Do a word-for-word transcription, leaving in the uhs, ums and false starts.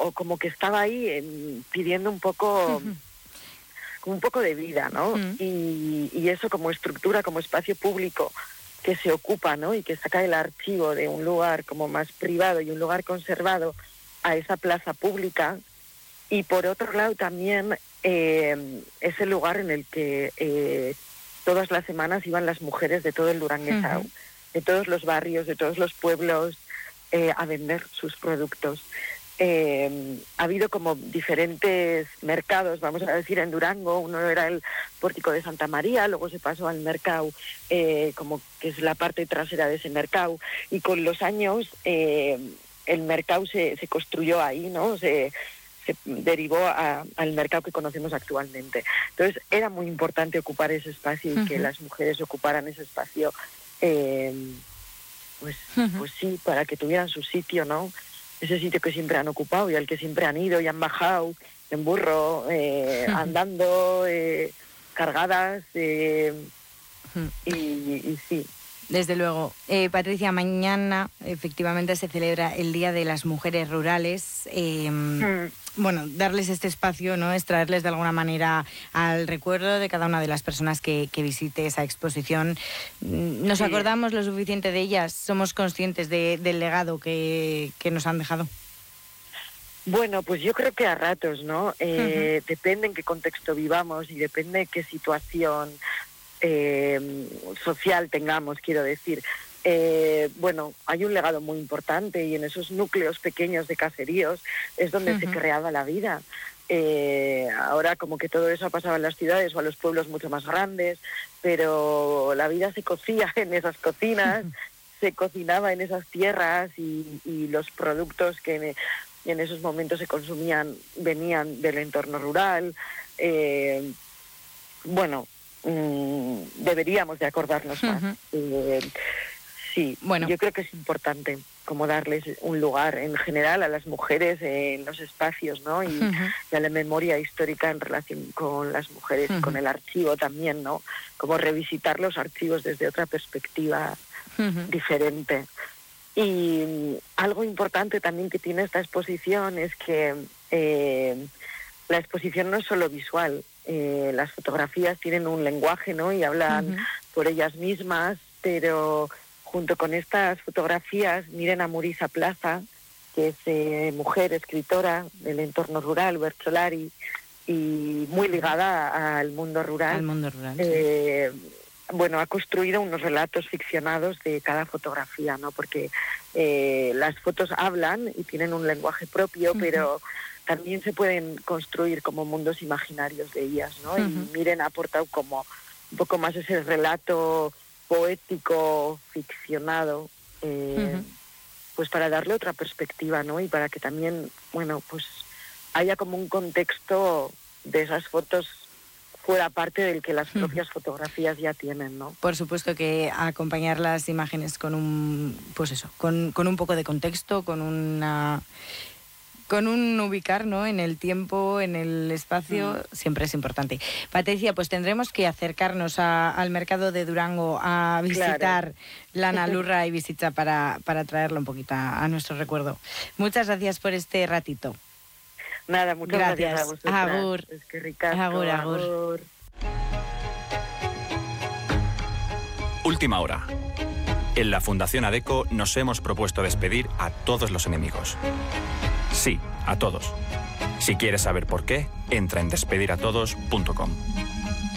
como, como que estaba ahí eh, pidiendo un poco, uh-huh. un poco de vida, ¿no? Uh-huh. Y, y eso como estructura, como espacio público que se ocupa, ¿no? Y que saca el archivo de un lugar como más privado y un lugar conservado a esa plaza pública. Y por otro lado también eh, es el lugar en el que eh, todas las semanas iban las mujeres de todo el Duranguesau, uh-huh. de todos los barrios, de todos los pueblos, eh, a vender sus productos. Eh, ha habido como diferentes mercados, vamos a decir, en Durango. Uno era el Pórtico de Santa María, luego se pasó al mercado, eh, como que es la parte trasera de ese mercado, y con los años eh, el mercado se, se construyó ahí, ¿no? Se, se derivó a, al mercado que conocemos actualmente. Entonces era muy importante ocupar ese espacio y uh-huh. que las mujeres ocuparan ese espacio, eh, pues, uh-huh. pues sí, para que tuvieran su sitio, ¿no? Ese sitio que siempre han ocupado y al que siempre han ido y han bajado en burro, eh, andando, eh, cargadas, eh, y, y sí. Desde luego. Eh, Patricia, mañana efectivamente se celebra el Día de las Mujeres Rurales. Eh, mm. Bueno, darles este espacio, ¿no? Es traerles de alguna manera al recuerdo de cada una de las personas que, que visite esa exposición. ¿Nos sí. acordamos lo suficiente de ellas? ¿Somos conscientes de, del legado que, que nos han dejado? Bueno, pues yo creo que a ratos, ¿no? Eh, uh-huh. Depende en qué contexto vivamos y depende de qué situación Eh, social tengamos, quiero decir. Eh, bueno, hay un legado muy importante y en esos núcleos pequeños de caseríos es donde uh-huh. se creaba la vida. Eh, ahora como que todo eso ha pasado en las ciudades o a los pueblos mucho más grandes, pero la vida se cocía en esas cocinas, uh-huh. se cocinaba en esas tierras y, y los productos que en, en esos momentos se consumían venían del entorno rural. Eh, bueno, deberíamos de acordarnos más. Uh-huh. Eh, sí, bueno. Yo creo que es importante como darles un lugar en general a las mujeres en los espacios, ¿no? Y, uh-huh. y a la memoria histórica en relación con las mujeres, uh-huh. con el archivo también, ¿no? Como revisitar los archivos desde otra perspectiva uh-huh. diferente. Y algo importante también que tiene esta exposición es que eh, la exposición no es solo visual. Eh, las fotografías tienen un lenguaje, ¿no? Y hablan uh-huh. por ellas mismas, pero junto con estas fotografías, miren a Murisa Plaza, que es eh, mujer, escritora del entorno rural, bercholari, y muy ligada al mundo rural. Al mundo rural, eh, sí. Bueno, ha construido unos relatos ficcionados de cada fotografía, ¿no? Porque eh, las fotos hablan y tienen un lenguaje propio, uh-huh. pero también se pueden construir como mundos imaginarios de ellas, ¿no? Uh-huh. Y Miren ha aportado como un poco más ese relato poético, ficcionado, eh, uh-huh. pues para darle otra perspectiva, ¿no? Y para que también, bueno, pues haya como un contexto de esas fotos fuera parte del que las propias fotografías ya tienen, ¿no? Por supuesto que acompañar las imágenes con un, pues eso, con, con un poco de contexto, con una... con un ubicar, ¿no? En el tiempo, en el espacio, mm. siempre es importante. Patricia, pues tendremos que acercarnos a, al mercado de Durango a visitar claro. la Nalurra y Bizitza para, para traerlo un poquito a, a nuestro recuerdo. Muchas gracias por este ratito. Nada, muchas gracias, gracias a vosotras. Agur. Es que ricasco. Agur, agur. agur. Última hora. En la Fundación ADECO nos hemos propuesto despedir a todos los enemigos. Sí, a todos. Si quieres saber por qué, entra en despedir a todos punto com.